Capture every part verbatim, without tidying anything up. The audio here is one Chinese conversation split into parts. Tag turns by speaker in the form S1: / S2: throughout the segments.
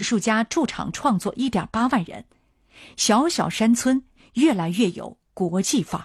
S1: 术家驻场创作 一点八万人，小小山村越来越有国际范儿。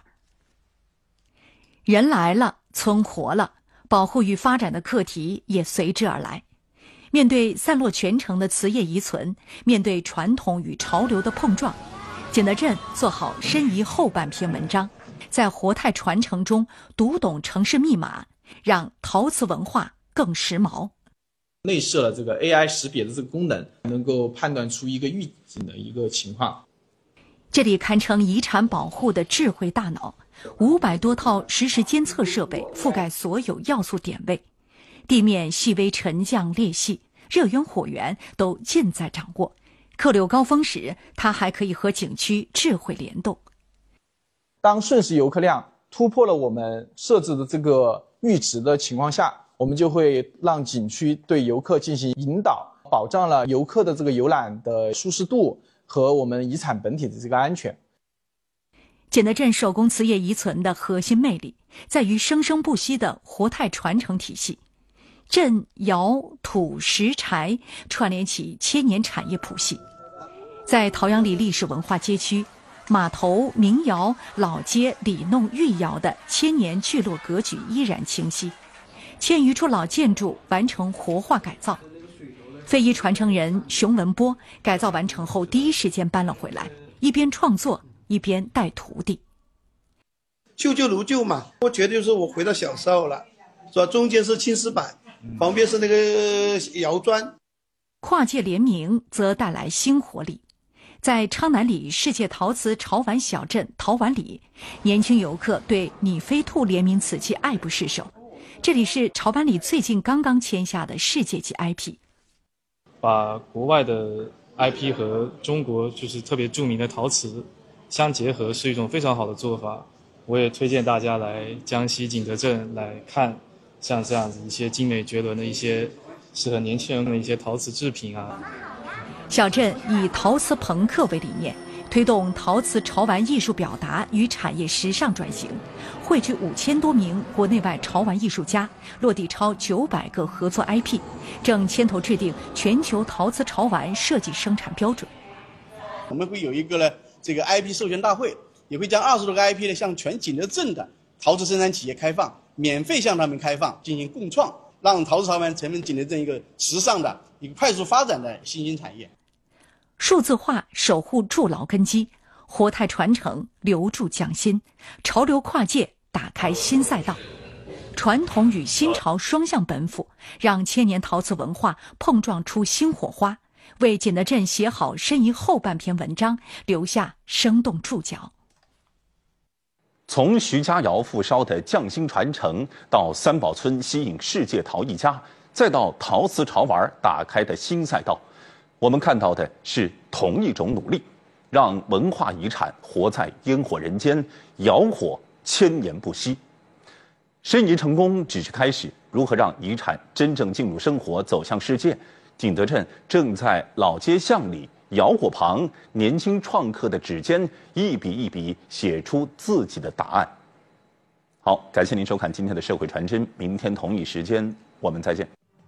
S1: 人来了，村活了，保护与发展的课题也随之而来。面对散落全城的瓷业遗存，面对传统与潮流的碰撞，景德镇做好申遗后半篇文章，在活态传承中读懂城市密码，让陶瓷文化更时髦。
S2: 内设了这个 A I 识别的这个功能，能够判断出一个预警的一个情况。
S1: 这里堪称遗产保护的智慧大脑，五百多套实时监测设备覆盖所有要素点位，地面细微沉降裂隙、热源火源都尽在掌握。客流高峰时，它还可以和景区智慧联动。
S2: 当瞬时游客量突破了我们设置的这个阈值的情况下，我们就会让景区对游客进行引导，保障了游客的这个游览的舒适度和我们遗产本体的这个安全。
S1: 景德镇手工瓷业遗存的核心魅力在于生生不息的活态传承体系，镇、窑、土、石、柴串联起千年产业谱系。在陶阳里历史文化街区，码头、民窑、老街、里弄、御窑的千年聚落格局依然清晰，千余处老建筑完成活化改造。非遗传承人熊文波改造完成后第一时间搬了回来，一边创作一边带徒弟。
S3: 旧旧如旧嘛，我觉得就是我回到小时候了，是吧？中间是青石板，旁边是那个窑砖。
S1: 跨界联名则带来新活力。在昌南里世界陶瓷潮玩小镇陶碗里，年轻游客对拟飞兔联名瓷器爱不释手。这里是潮碗里最近刚刚签下的世界级 I P。
S4: 把国外的 I P 和中国就是特别著名的陶瓷相结合，是一种非常好的做法。我也推荐大家来江西景德镇来看像这样子一些精美绝伦的一些适合年轻人的一些陶瓷制品啊。
S1: 小镇以陶瓷朋克为理念，推动陶瓷潮玩艺术表达与产业时尚转型，汇聚五千多名国内外潮玩艺术家，落地超九百个合作 I P， 正牵头制定全球陶瓷潮玩设计生产标准。
S3: 我们会有一个呢这个 I P 授权大会，也会将二十多个 I P 呢向全景德镇的陶瓷生产企业开放，免费向他们开放进行共创，让陶瓷潮玩成为景德镇一个时尚的一个快速发展的新兴产业。
S1: 数字化守护筑牢根基，活态传承留住匠心，潮流跨界打开新赛道。传统与新潮双向奔赴，让千年陶瓷文化碰撞出新火花，为景德镇写好申遗后半篇文章留下生动注脚。
S5: 从徐家窑复烧的匠心传承，到三宝村吸引世界陶艺家，再到陶瓷潮玩打开的新赛道，我们看到的是同一种努力，让文化遗产活在烟火人间，窑火千年不息。申遗成功只是开始，如何让遗产真正进入生活，走向世界？景德镇正在老街巷里、窑火旁，年轻创客的指尖一笔一笔写出自己的答案。好，感谢您收看今天的社会传真，明天同一时间我们再见。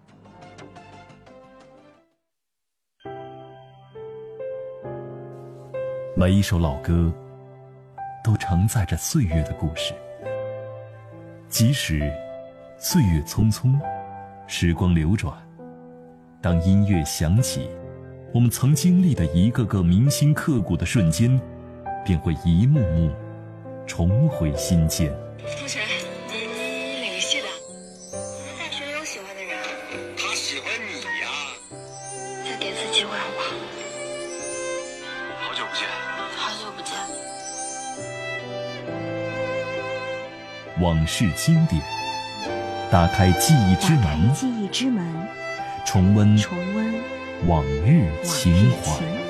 S6: 每一首老歌都承载着岁月的故事，即使岁月匆匆，时光流转，当音乐响起，我们曾经历的一个个铭心刻骨的瞬间便会一幕幕重回心间。
S7: 同学，你哪个系的？大学有喜欢的人？
S8: 他喜欢你呀。
S7: 再给次机会好不好？
S8: 好久不见。
S7: 好久不见。
S6: 往事经典，打开记忆之门，
S9: 记忆之门，
S6: 重温
S9: 重温
S6: 往日情怀。